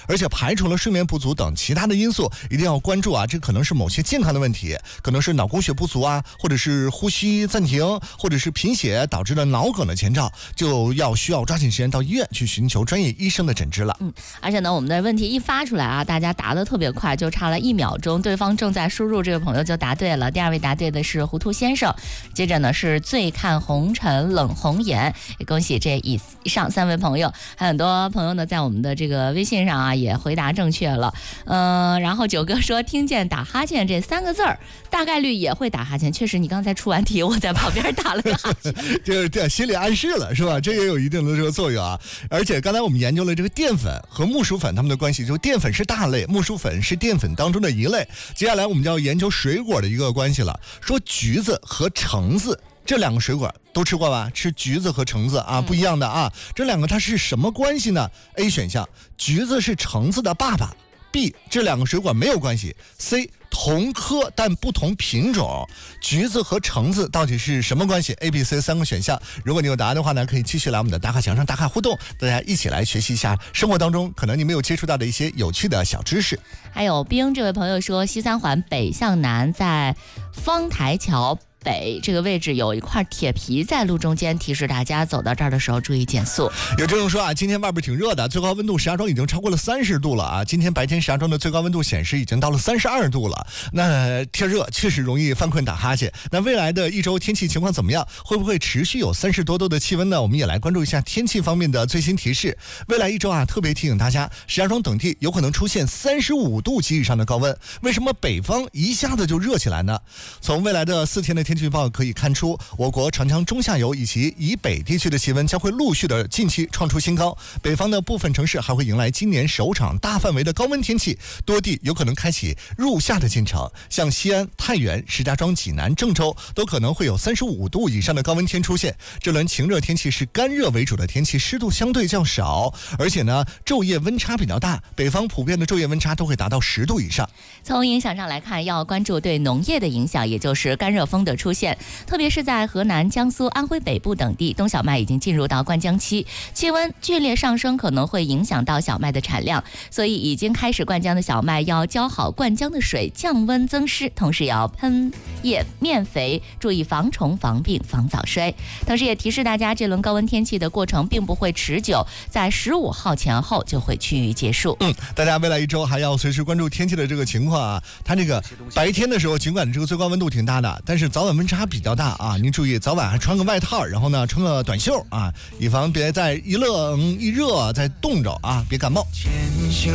而且排除了睡眠不足等其他的因素，一定要关注啊，这可能是某些健康的问题，可能是脑供血不足啊，或者是呼吸暂停，或者是贫血导致了脑梗的前兆，就需要抓紧时间到医院去寻求专业医生的诊治了。 而且呢，我们的问题一发出来啊，大家答得特别快，就差了1秒钟，对方正在输入，这位朋友就答对了。第2位答对的是糊涂先生，接着呢是醉看红尘冷红颜，也恭喜这以上3位朋友。还有很多朋友呢在我们的这个微信上啊也回答正确了。然后九哥说听见打哈欠这3个字儿，大概率也会打哈欠。确实，你刚才出完题，我在旁边打了个哈欠， 就是这心理暗示了，是吧？这也有一定的这个作用啊。而且刚才我们研究了这个淀粉和木薯粉它们的关系，就淀粉是大类，木薯粉是淀粉当中的一类。接下来我们就要研究水果的一个关系了，说橘子和橙子这2个水果都吃过吧？吃橘子和橙子啊，不一样的啊。这2个它是什么关系呢？ A 选项，橘子是橙子的爸爸。B 这2个水果没有关系。 C 同科但不同品种，橘子和橙子到底是什么关系？ A、B、C 3个选项，如果你有答案的话呢，可以继续来我们的打卡墙上打卡互动，大家一起来学习一下生活当中可能你没有接触到的一些有趣的小知识。 还有冰这位朋友说，西3环北向南在方台桥北这个位置有一块铁皮在路中间，提示大家走到这儿的时候注意减速。 有这种说啊，今天外边挺热的，最高温度石家庄已经超过了30度了啊！今天白天石家庄的最高温度显示已经到了32度了。那天热确实容易犯困打哈欠。那未来的1周天气情况怎么样？会不会持续有30多度的气温呢？我们也来关注一下天气方面的最新提示。未来1周啊，特别提醒大家，石家庄等地有可能出现35度及以上的高温。为什么北方一下子就热起来呢？从未来的4天的天气预报可以看出，我国长江中下游以及以北地区的气温将会陆续的近期创出新高，北方的部分城市还会迎来今年首场大范围的高温天气，多地有可能开启入夏的进程，像西安、太原、石家庄、济南、郑州都可能会有35度以上的高温天出现。这轮晴热天气是干热为主的天气，湿度相对较少，而且呢昼夜温差比较大，北方普遍的昼夜温差都会达到10度以上。 从影响上来看，要关注对农业的影响，也就是干热风的出现，特别是在河南、江苏、安徽北部等地，冬小麦已经进入到灌浆期，气温剧烈上升可能会影响到小麦的产量，所以已经开始灌浆的小麦要浇好灌浆的水，降温增湿，同时也要喷叶面肥，注意防虫、防病、防早衰。同时也提示大家，这轮高温天气的过程并不会持久，在15号前后就会趋于结束。 大家未来1周还要随时关注天气的这个情况啊。它这个白天的时候，尽管这个最高温度挺大的，但是早晚温差比较大啊。您注意，早晚还穿个外套，然后呢穿个短袖啊，以防别再一冷一热再冻着啊，别感冒。